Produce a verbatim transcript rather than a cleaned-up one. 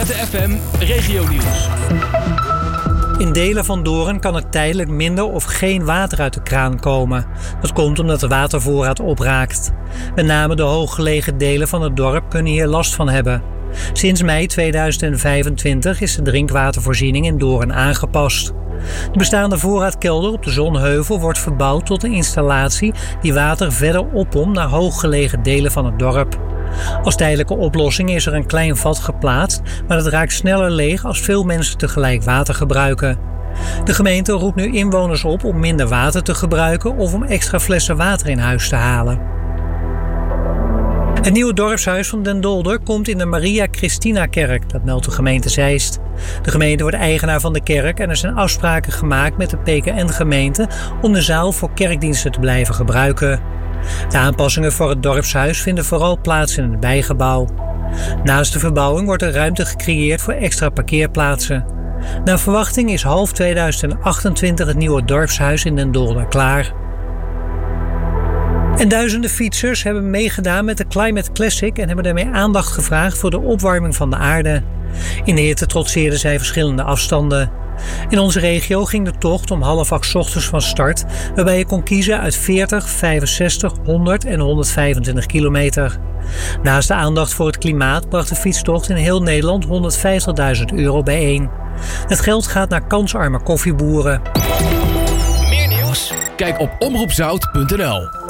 Z F M Regionieuws. In delen van Doorn kan er tijdelijk minder of geen water uit de kraan komen. Dat komt omdat de watervoorraad opraakt. Met name de hooggelegen delen van het dorp kunnen hier last van hebben. Sinds mei tweeduizend vijfentwintig is de drinkwatervoorziening in Doorn aangepast. De bestaande voorraadkelder op de Zonheuvel wordt verbouwd tot een installatie die water verder oppompt naar hooggelegen delen van het dorp. Als tijdelijke oplossing is er een klein vat geplaatst, maar dat raakt sneller leeg als veel mensen tegelijk water gebruiken. De gemeente roept nu inwoners op om minder water te gebruiken of om extra flessen water in huis te halen. Het nieuwe dorpshuis van Den Dolder komt in de Maria Christina Kerk, dat meldt de gemeente Zeist. De gemeente wordt eigenaar van de kerk en er zijn afspraken gemaakt met de P K N-gemeente om de zaal voor kerkdiensten te blijven gebruiken. De aanpassingen voor het dorpshuis vinden vooral plaats in het bijgebouw. Naast de verbouwing wordt er ruimte gecreëerd voor extra parkeerplaatsen. Naar verwachting is half tweeduizend achtentwintig het nieuwe dorpshuis in Den Dolder klaar. En duizenden fietsers hebben meegedaan met de Climate Classic en hebben daarmee aandacht gevraagd voor de opwarming van de aarde. In de hitte trotseerden zij verschillende afstanden. In onze regio ging de tocht om half acht 's ochtends van start, waarbij je kon kiezen uit veertig, vijfenzestig, honderd en honderdvijfentwintig kilometer. Naast de aandacht voor het klimaat bracht de fietstocht in heel Nederland honderdvijftigduizend euro bijeen. Het geld gaat naar kansarme koffieboeren. Meer nieuws? Kijk op omroep zout punt n l.